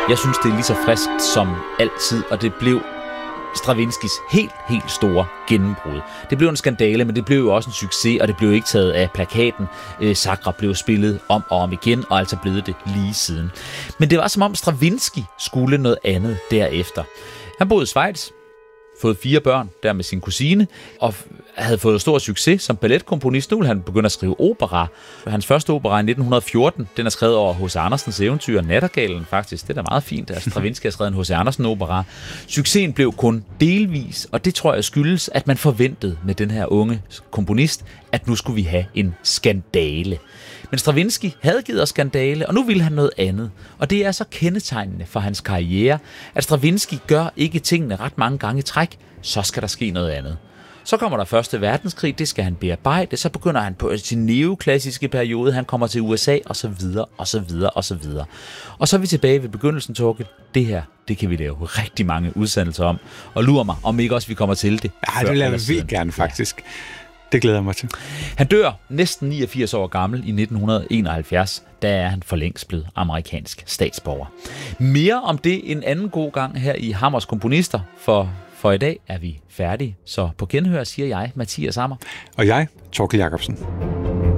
Jeg synes, det er lige så frisk som altid, og det blev Stravinskys helt store gennembrud. Det blev en skandale, men det blev jo også en succes, og det blev ikke taget af plakaten. Sakra blev spillet om og om igen, og altså blevet det lige siden. Men det var som om Stravinsky skulle noget andet derefter. Han boede i Schweiz, fået 4 børn der med sin kusine, og havde fået stor succes som balletkomponist. Nu ville han begynde at skrive opera. Hans første opera i 1914, den er skrevet over H.C. Andersens eventyr, Nattergalen faktisk. Det er da meget fint, at Stravinsky har skrevet en H.C. Andersen opera. Succesen blev kun delvis, og det tror jeg skyldes, at man forventede med den her unge komponist, at nu skulle vi have en skandale. Men Stravinsky havde givet os skandale, og nu ville han noget andet. Og det er så kendetegnende for hans karriere, at Stravinsky gør ikke tingene ret mange gange i træk, så skal der ske noget andet. Så kommer der Første Verdenskrig, det skal han bearbejde, så begynder han på sin neoklassiske periode, han kommer til USA, og så videre, og så videre, og så videre. Og så er vi tilbage ved begyndelsen, Torkild. Det her, det kan vi lave rigtig mange udsendelser om, og lurer mig, om ikke også vi kommer til det. Ja, det lader vi gerne faktisk. Ja. Det glæder jeg mig til. Han dør næsten 89 år gammel i 1971. Der er han for længst blevet amerikansk statsborger. Mere om det en anden god gang her i Hammers Komponister, for i dag er vi færdige. Så på genhør siger jeg, Mathias Hammer. Og jeg, Torkild Jacobsen.